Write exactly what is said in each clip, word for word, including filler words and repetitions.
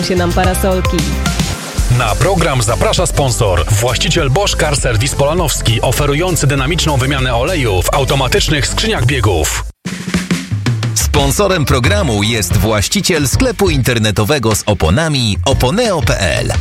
się nam parasolki. Na program zaprasza sponsor, właściciel Bosch Car Service Polanowski, oferujący dynamiczną wymianę oleju w automatycznych skrzyniach biegów. Sponsorem programu jest właściciel sklepu internetowego z oponami oponeo kropka pe el.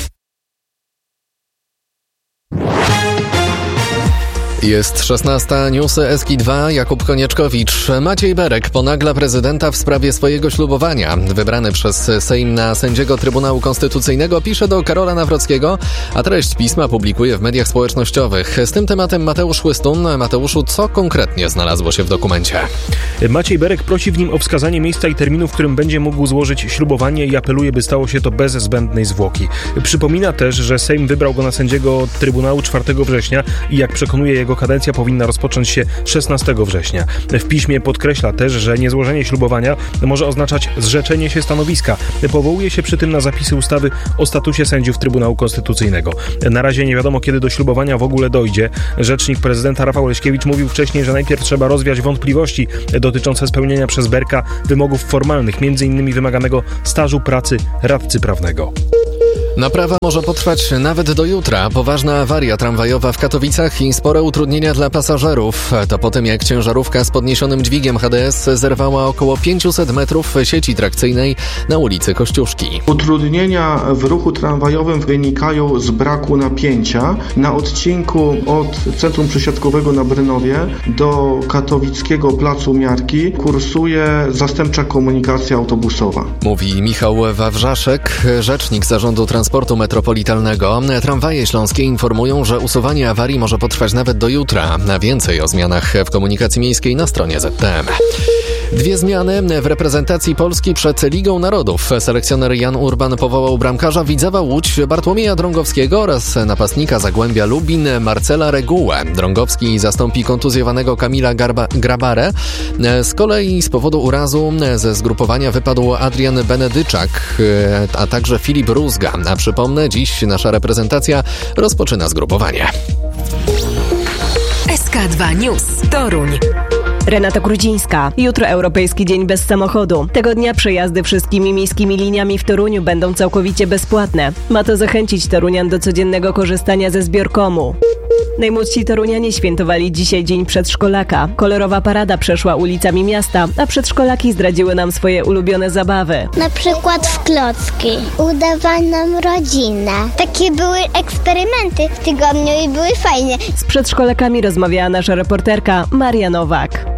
Jest szesnasta, newsy S K I dwa, Jakub Konieczkowicz. Maciej Berek ponagla prezydenta w sprawie swojego ślubowania. Wybrany przez Sejm na sędziego Trybunału Konstytucyjnego pisze do Karola Nawrockiego, a treść pisma publikuje w mediach społecznościowych. Z tym tematem Mateusz Chłystun. Mateuszu, co konkretnie znalazło się w dokumencie? Maciej Berek prosi w nim o wskazanie miejsca i terminu, w którym będzie mógł złożyć ślubowanie i apeluje, by stało się to bez zbędnej zwłoki. Przypomina też, że Sejm wybrał go na sędziego Trybunału czwartego września i jak przekonuje jego kadencja powinna rozpocząć się szesnastego września. W piśmie podkreśla też, że niezłożenie ślubowania może oznaczać zrzeczenie się stanowiska. Powołuje się przy tym na zapisy ustawy o statusie sędziów Trybunału Konstytucyjnego. Na razie nie wiadomo, kiedy do ślubowania w ogóle dojdzie. Rzecznik prezydenta Rafał Leśkiewicz mówił wcześniej, że najpierw trzeba rozwiać wątpliwości dotyczące spełnienia przez Berka wymogów formalnych, między innymi wymaganego stażu pracy radcy prawnego. Naprawa może potrwać nawet do jutra. Poważna awaria tramwajowa w Katowicach i spore utrudnienia dla pasażerów. To po tym, jak ciężarówka z podniesionym dźwigiem H D S zerwała około pięćset metrów sieci trakcyjnej na ulicy Kościuszki. Utrudnienia w ruchu tramwajowym wynikają z braku napięcia. Na odcinku od Centrum Przesiadkowego na Brynowie do katowickiego Placu Miarki kursuje zastępcza komunikacja autobusowa. Mówi Michał Wawrzaszek, rzecznik Zarządu Transportu Metropolitalnego. Tramwaje śląskie informują, że usuwanie awarii może potrwać nawet do jutra. A więcej o zmianach w komunikacji miejskiej na stronie Z T M. Dwie zmiany w reprezentacji Polski przed Ligą Narodów. Selekcjoner Jan Urban powołał bramkarza Widzewa Łódź Bartłomieja Drągowskiego oraz napastnika Zagłębia Lubin Marcela Regułę. Drągowski zastąpi kontuzjowanego Kamila Garba- Grabarę. Z kolei z powodu urazu ze zgrupowania wypadł Adrian Benedyczak, a także Filip Rózga. A przypomnę, dziś nasza reprezentacja rozpoczyna zgrupowanie. S K dwa News Toruń. Renata Grudzińska. Jutro Europejski Dzień Bez Samochodu. Tego dnia przejazdy wszystkimi miejskimi liniami w Toruniu będą całkowicie bezpłatne. Ma to zachęcić torunian do codziennego korzystania ze zbiorkomu. Najmłodsi torunianie świętowali dzisiaj Dzień Przedszkolaka. Kolorowa parada przeszła ulicami miasta, a przedszkolaki zdradziły nam swoje ulubione zabawy. Na przykład w klocki. Udawali nam rodzinę. Takie były eksperymenty w tygodniu i były fajne. Z przedszkolakami rozmawiała nasza reporterka Maria Nowak.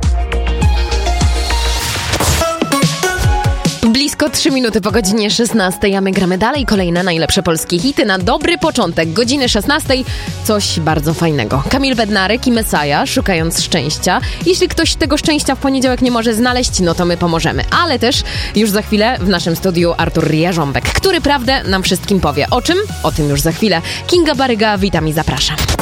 Blisko trzy minuty po godzinie szesnastej, a my gramy dalej. Kolejne najlepsze polskie hity na dobry początek godziny szesnastej. Coś bardzo fajnego. Kamil Bednarek i Messiah, Szukając Szczęścia. Jeśli ktoś tego szczęścia w poniedziałek nie może znaleźć, no to my pomożemy. Ale też już za chwilę w naszym studiu Artur Jarząbek, który prawdę nam wszystkim powie. O czym? O tym już za chwilę. Kinga Baryga, witam i zapraszam.